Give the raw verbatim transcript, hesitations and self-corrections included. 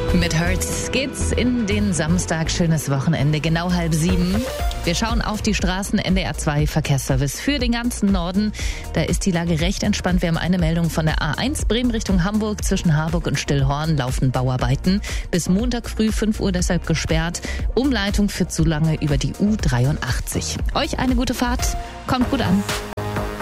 Mit Hertz geht's in den Samstag. Schönes Wochenende, genau halb sieben. Wir schauen auf die Straßen. N D R zwei Verkehrsservice für den ganzen Norden. Da ist die Lage recht entspannt. Wir haben eine Meldung von der A eins Bremen Richtung Hamburg. Zwischen Harburg und Stillhorn laufen Bauarbeiten. Bis Montag früh fünf Uhr deshalb gesperrt. Umleitung für zu lange über die U dreiundachtzig. Euch eine gute Fahrt. Kommt gut an.